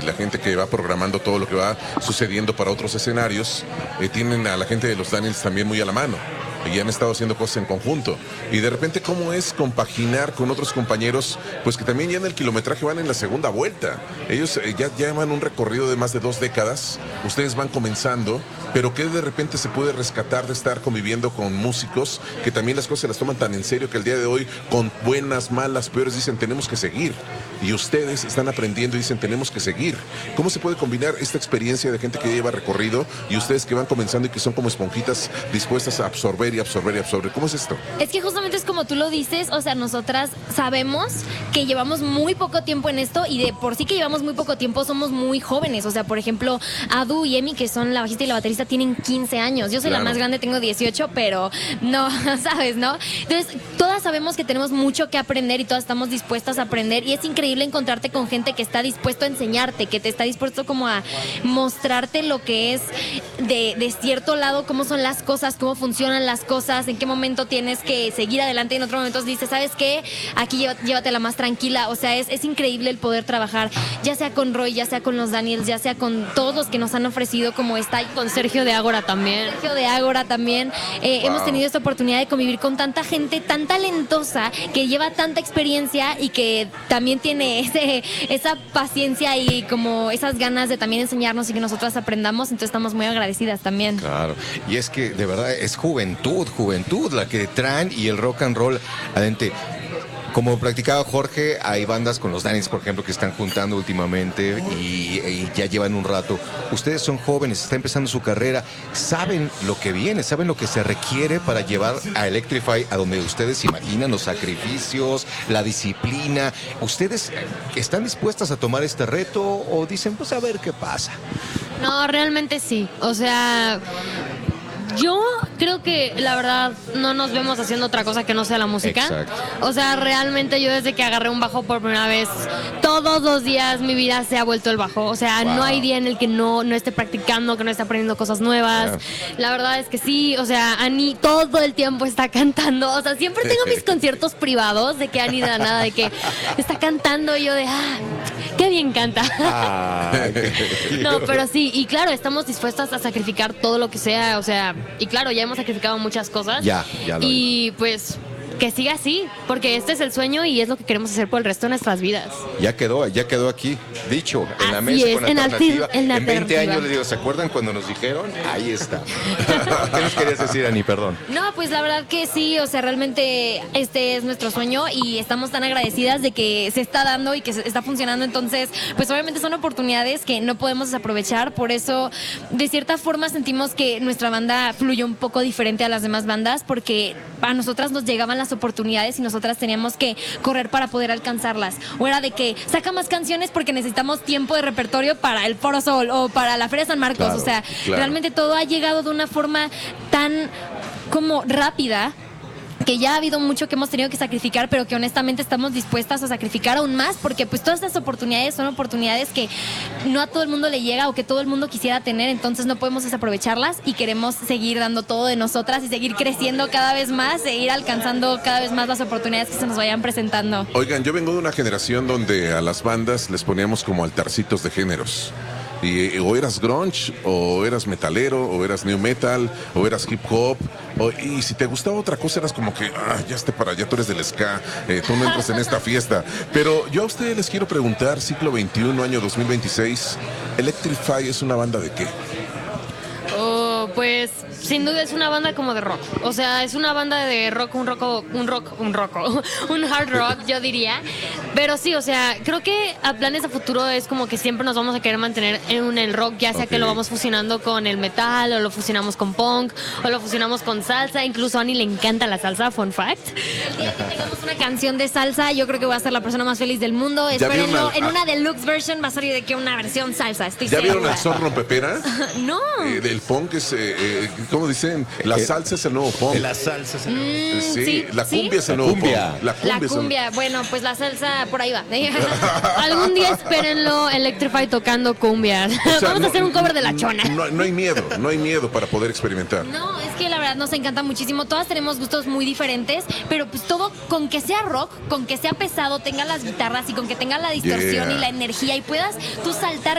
la gente que va programando todo lo que va sucediendo para otros escenarios, tienen a la gente de los Daniels también muy a la mano. Y han estado haciendo cosas en conjunto. Y de repente, ¿cómo es compaginar con otros compañeros? Pues que también ya en el kilometraje van en la segunda vuelta. Ellos ya llevan un recorrido de más de 2 décadas. Ustedes van comenzando, pero que de repente se puede rescatar de estar conviviendo con músicos que también las cosas se las toman tan en serio que el día de hoy, con buenas, malas, peores, dicen tenemos que seguir. Y ustedes están aprendiendo y dicen tenemos que seguir. ¿Cómo se puede combinar esta experiencia de gente que lleva recorrido y ustedes que van comenzando y que son como esponjitas dispuestas a absorber y absorber y absorber? ¿Cómo es esto? Es que justamente es como tú lo dices, o sea, nosotras sabemos que llevamos muy poco tiempo en esto y de por sí que llevamos muy poco tiempo somos muy jóvenes. O sea, por ejemplo, Adu y Emi, que son la bajista y la baterista, tienen 15 años. Yo soy la más grande, tengo 18, pero no, ¿sabes, no? Entonces, todas sabemos que tenemos mucho que aprender y todas estamos dispuestas a aprender y es increíble encontrarte con gente que está dispuesto a enseñarte, que te está dispuesto como a mostrarte lo que es de cierto lado, cómo son las cosas, cómo funcionan las cosas, en qué momento tienes que seguir adelante y en otro momento dices, ¿sabes qué? Aquí llévatela más tranquila. O sea, es increíble el poder trabajar, ya sea con Roy, ya sea con los Daniels, ya sea con todos los que nos han ofrecido, como está con Sergio de Ágora también. Wow. Hemos tenido esta oportunidad de convivir con tanta gente tan talentosa que lleva tanta experiencia y que también tiene esa paciencia y como esas ganas de también enseñarnos y que nosotras aprendamos. Entonces estamos muy agradecidas también. Claro, y es que de verdad es juventud la que traen y el rock and roll adentro. Como practicaba Jorge, hay bandas con los Daniels, por ejemplo, que están juntando últimamente y ya llevan un rato. Ustedes son jóvenes, está empezando su carrera, saben lo que viene, saben lo que se requiere para llevar a Electrify a donde ustedes imaginan, los sacrificios, la disciplina. ¿Ustedes están dispuestas a tomar este reto o dicen, pues a ver qué pasa? No, realmente sí. O sea, yo creo que la verdad no nos vemos haciendo otra cosa que no sea la música. Exacto. O sea, realmente yo desde que agarré un bajo por primera vez, todos los días mi vida se ha vuelto el bajo. O sea, no hay día en el que no esté practicando, que no esté aprendiendo cosas nuevas. La verdad es que sí, o sea, Ani todo el tiempo está cantando. O sea, siempre tengo mis conciertos privados de que Ani de la nada, de que está cantando y yo de, qué bien canta. No, pero sí, y claro, estamos dispuestas a sacrificar todo lo que sea, o sea, y claro, ya hemos sacrificado muchas cosas. Ya y pues que siga así, porque este es el sueño y es lo que queremos hacer por el resto de nuestras vidas. Ya quedó aquí, dicho, en la Así mesa es, con en alternativa. en En 20 alternativa. años les digo, ¿se acuerdan cuando nos dijeron? Ahí está. ¿Qué nos querías decir, Ani? Perdón. No, pues la verdad que sí, o sea, realmente este es nuestro sueño y estamos tan agradecidas de que se está dando y que se está funcionando. Entonces, pues obviamente son oportunidades que no podemos desaprovechar. Por eso, de cierta forma, sentimos que nuestra banda fluyó un poco diferente a las demás bandas, porque a nosotras nos llegaban las oportunidades y nosotras teníamos que correr para poder alcanzarlas. O era de que saca más canciones porque necesitamos tiempo de repertorio para el Foro Sol o para la Feria San Marcos. Claro, o sea, claro. realmente todo ha llegado de una forma tan como rápida, que ya ha habido mucho que hemos tenido que sacrificar, pero que honestamente estamos dispuestas a sacrificar aún más, porque pues todas estas oportunidades son oportunidades que no a todo el mundo le llega o que todo el mundo quisiera tener. Entonces no podemos desaprovecharlas y queremos seguir dando todo de nosotras y seguir creciendo cada vez más, seguir alcanzando cada vez más las oportunidades que se nos vayan presentando. Oigan, yo vengo de una generación donde a las bandas les poníamos como altarcitos de géneros. Y o eras grunge, o eras metalero, o eras new metal, o eras hip hop, y si te gustaba otra cosa eras como que, ya esté para allá, tú eres del ska, tú no entras en esta fiesta. Pero yo a ustedes les quiero preguntar, siglo XXI, año 2026, ¿Electrify es una banda de qué? Pues sin duda es una banda como de rock. O sea, es una banda de rock, un hard rock, yo diría. Pero sí, o sea, creo que a planes a futuro es como que siempre nos vamos a querer mantener en el rock, ya sea que lo vamos fusionando con el metal, o lo fusionamos con punk, o lo fusionamos con salsa. Incluso a Ani le encanta la salsa, fun fact. El día que tengamos una canción de salsa, yo creo que voy a ser la persona más feliz del mundo. Espérenlo, en una deluxe version va a salir de que una versión salsa. Estoy ¿Ya segura. vieron al Son Rompepera? No. Del punk es, ¿cómo dicen? La salsa es el nuevo punk. La salsa es Sí, la cumbia es el nuevo punk. La cumbia, bueno, pues la salsa sea, por ahí va. Algún día espérenlo Electrify tocando cumbias. O sea, Vamos a hacer un cover de La Chona. No hay miedo para poder experimentar. No, es que la verdad nos encanta muchísimo. Todas tenemos gustos muy diferentes, pero pues todo con que sea rock, con que sea pesado, tenga las guitarras y con que tenga la distorsión Yeah. y la energía y puedas tú saltar